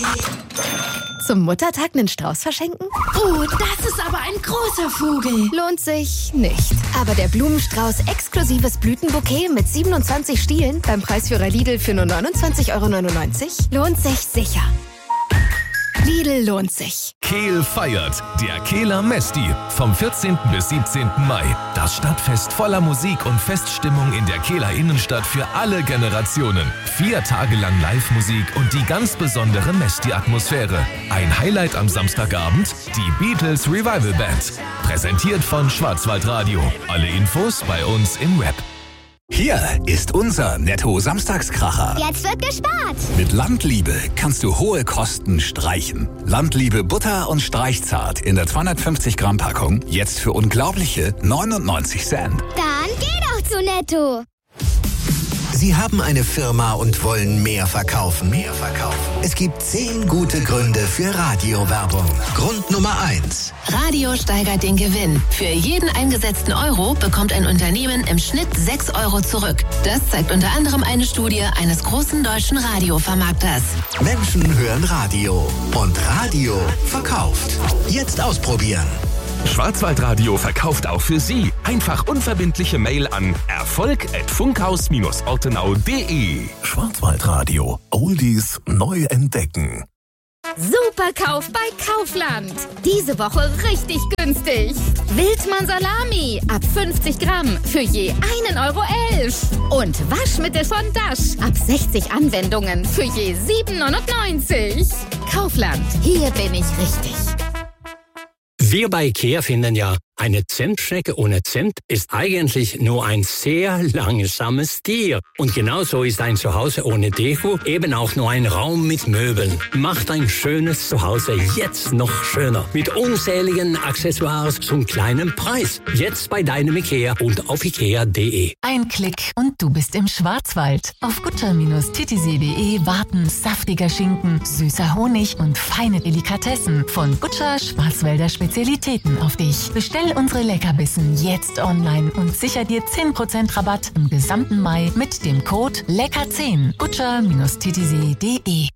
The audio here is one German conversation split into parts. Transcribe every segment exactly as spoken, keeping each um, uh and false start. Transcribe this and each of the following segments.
Zum Muttertag einen Strauß verschenken? Oh, das ist aber ein großer Vogel. Lohnt sich nicht. Aber der Blumenstrauß exklusives Blütenbouquet mit siebenundzwanzig Stielen beim Preisführer Lidl für nur neunundzwanzig Euro neunundneunzig lohnt sich sicher. Lidl lohnt sich. Kehl feiert. Der Kehler Mesti. Vom vierzehnten bis siebzehnten Mai. Das Stadtfest voller Musik und Feststimmung in der Kehler Innenstadt für alle Generationen. Vier Tage lang Live-Musik und die ganz besondere Mesti-Atmosphäre. Ein Highlight am Samstagabend, die Beatles Revival Band. Präsentiert von Schwarzwaldradio. Alle Infos bei uns im Web. Hier ist unser Netto-Samstagskracher. Jetzt wird gespart. Mit Landliebe kannst du hohe Kosten streichen. Landliebe Butter und Streichzart in der zweihundertfünfzig Gramm Packung jetzt für unglaubliche neunundneunzig Cent. Dann geh doch zu Netto. Sie haben eine Firma und wollen mehr verkaufen. Mehr verkaufen. Es gibt zehn gute Gründe für Radiowerbung. Grund Nummer eins. Radio steigert den Gewinn. Für jeden eingesetzten Euro bekommt ein Unternehmen im Schnitt sechs Euro zurück. Das zeigt unter anderem eine Studie eines großen deutschen Radiovermarkters. Menschen hören Radio und Radio verkauft. Jetzt ausprobieren. Schwarzwaldradio verkauft auch für Sie. Einfach unverbindliche Mail an erfolg at funkhaus ortenau punkt de. Schwarzwaldradio. Oldies neu entdecken. Super Kauf bei Kaufland. Diese Woche richtig günstig. Wildmann Salami ab fünfzig Gramm für je einen Euro elf. Und Waschmittel von Dash ab sechzig Anwendungen für je sieben neunundneunzig. Kaufland, hier bin ich richtig. Wir bei IKEA finden ja, eine Zentschnecke ohne Zimt ist eigentlich nur ein sehr langsames Tier. Und genauso ist ein Zuhause ohne Deko eben auch nur ein Raum mit Möbeln. Macht ein schönes Zuhause jetzt noch schöner. Mit unzähligen Accessoires zum kleinen Preis. Jetzt bei deinem IKEA und auf ikea punkt de. Ein Klick und du bist im Schwarzwald. Auf gutscher Titisee punkt de warten saftiger Schinken, süßer Honig und feine Delikatessen von Gutscher Schwarzwälder Spezialitäten auf dich. Bestell unsere Leckerbissen jetzt online und sicher dir zehn Prozent Rabatt im gesamten Mai mit dem Code lecker zehn. gutscher Titisee punkt de.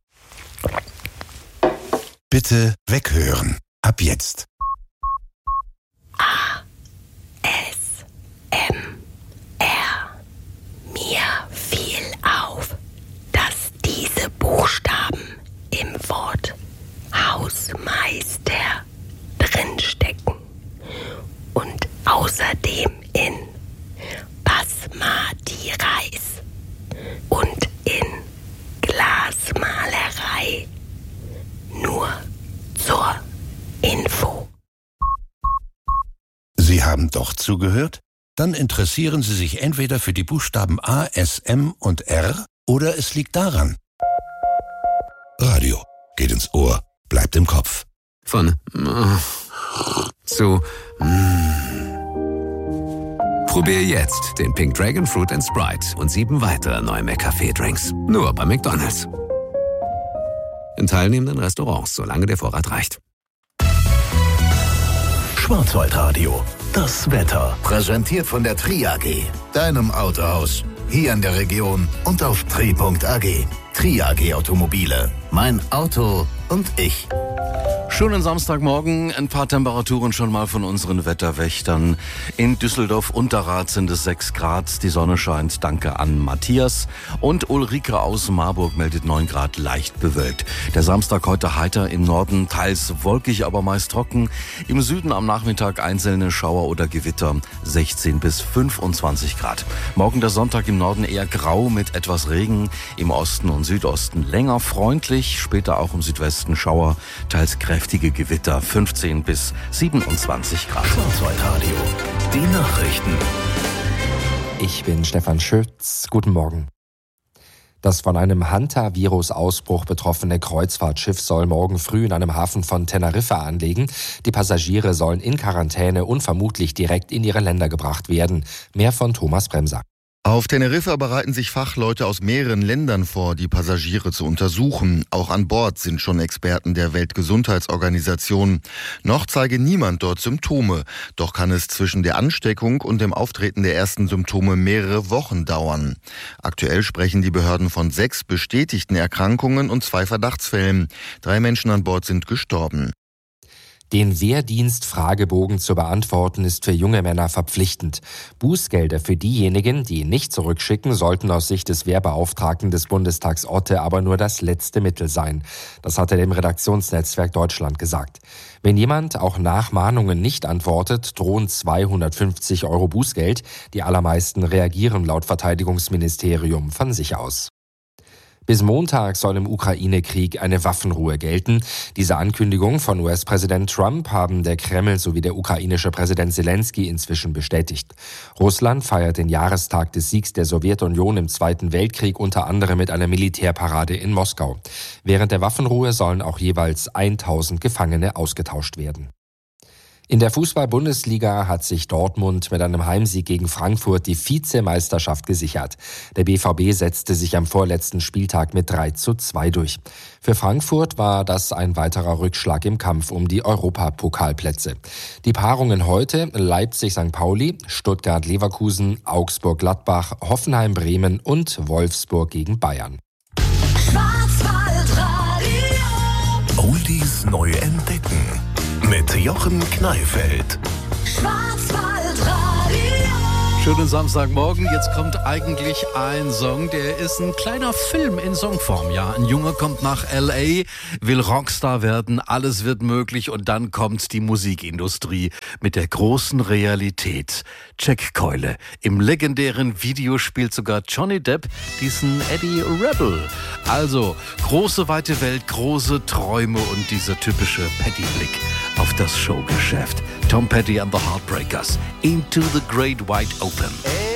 Bitte weghören. Ab jetzt. A. S. M. R. Mir fiel auf, dass diese Buchstaben im Wort Hausmeister drinstecken. Und außerdem in Basmati Reis und in Glasmalerei. Nur zur Info. Sie haben doch zugehört? Dann interessieren Sie sich entweder für die Buchstaben A, S, M und R oder es liegt daran. Radio geht ins Ohr, bleibt im Kopf. Von zu Probier jetzt den Pink Dragon Fruit and Sprite und sieben weitere neue McCafé-Drinks. Nur bei McDonald's. In teilnehmenden Restaurants, solange der Vorrat reicht. Schwarzwaldradio. Das Wetter. Präsentiert von der Tri A G. Deinem Autohaus. Hier in der Region und auf tri punkt a g. Tri A G Automobile. Mein Auto und ich. Schönen Samstagmorgen, ein paar Temperaturen schon mal von unseren Wetterwächtern. In Düsseldorf Unterrad sind es sechs Grad, die Sonne scheint, danke an Matthias. Und Ulrike aus Marburg meldet neun Grad, leicht bewölkt. Der Samstag heute heiter, im Norden teils wolkig, aber meist trocken. Im Süden am Nachmittag einzelne Schauer oder Gewitter, sechzehn bis fünfundzwanzig Grad. Morgen der Sonntag im Norden eher grau mit etwas Regen, im Osten und Südosten länger freundlich, später auch im Südwesten Schauer, teils kräftig. Kräftige Gewitter, fünfzehn bis siebenundzwanzig Grad. Schwarzwaldradio, die Nachrichten. Ich bin Stefan Schütz. Guten Morgen. Das von einem Hanta-Virus-Ausbruch betroffene Kreuzfahrtschiff soll morgen früh in einem Hafen von Teneriffa anlegen. Die Passagiere sollen in Quarantäne und vermutlich direkt in ihre Länder gebracht werden. Mehr von Thomas Bremser. Auf Teneriffa bereiten sich Fachleute aus mehreren Ländern vor, die Passagiere zu untersuchen. Auch an Bord sind schon Experten der Weltgesundheitsorganisation. Noch zeige niemand dort Symptome. Doch kann es zwischen der Ansteckung und dem Auftreten der ersten Symptome mehrere Wochen dauern. Aktuell sprechen die Behörden von sechs bestätigten Erkrankungen und zwei Verdachtsfällen. Drei Menschen an Bord sind gestorben. Den Wehrdienst-Fragebogen zu beantworten ist für junge Männer verpflichtend. Bußgelder für diejenigen, die ihn nicht zurückschicken, sollten aus Sicht des Wehrbeauftragten des Bundestags Otte aber nur das letzte Mittel sein. Das hat er dem Redaktionsnetzwerk Deutschland gesagt. Wenn jemand auch nach Mahnungen nicht antwortet, drohen zweihundertfünfzig Euro Bußgeld. Die allermeisten reagieren laut Verteidigungsministerium von sich aus. Bis Montag soll im Ukraine-Krieg eine Waffenruhe gelten. Diese Ankündigung von U S-Präsident Trump haben der Kreml sowie der ukrainische Präsident Zelensky inzwischen bestätigt. Russland feiert den Jahrestag des Siegs der Sowjetunion im Zweiten Weltkrieg unter anderem mit einer Militärparade in Moskau. Während der Waffenruhe sollen auch jeweils tausend Gefangene ausgetauscht werden. In der Fußball-Bundesliga hat sich Dortmund mit einem Heimsieg gegen Frankfurt die Vizemeisterschaft gesichert. Der B V B setzte sich am vorletzten Spieltag mit drei zu zwei durch. Für Frankfurt war das ein weiterer Rückschlag im Kampf um die Europapokalplätze. Die Paarungen heute: Leipzig-Sankt Pauli, Stuttgart-Leverkusen, Augsburg-Gladbach, Hoffenheim-Bremen und Wolfsburg gegen Bayern. Oldies neu entdecken. Mit Jochen Kneifeld. Schönen Samstagmorgen. Jetzt kommt eigentlich ein Song, der ist ein kleiner Film in Songform. Ja, ein Junge kommt nach L A, will Rockstar werden, alles wird möglich und dann kommt die Musikindustrie mit der großen Realität. Jack Keule. Im legendären Video spielt sogar Johnny Depp diesen Eddie Rebel. Also, große weite Welt, große Träume und dieser typische Petty-Blick auf das Showgeschäft. Tom Petty and the Heartbreakers. Into the Great Wide Open.